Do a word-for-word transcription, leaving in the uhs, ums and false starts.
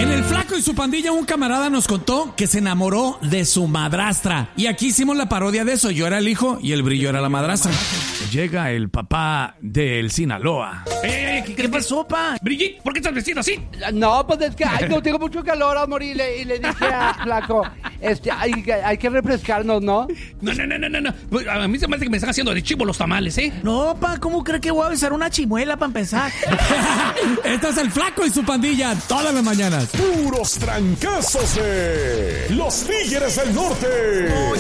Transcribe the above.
En El Flaco y su pandilla, un camarada nos contó que se enamoró de su madrastra. Y aquí hicimos la parodia de eso. Yo era el hijo y el Brillo era la madrastra. Llega el papá del Sinaloa. Eh, ¿qué, ¿Qué pasó, pa? Brigitte, ¿por qué estás vestido así? No, pues es que ay, no tengo mucho calor, amor, y le, y le dije a Flaco, este, hay, hay que refrescarnos, ¿no? No, no, no, no, no, no. A mí se me hace que me están haciendo de chivo los tamales, ¿eh? No, pa, ¿cómo cree que voy a besar una chimuela para empezar? Este es El Flaco y su pandilla, todas las mañanas. Puros trancazos de Los Tigres del Norte.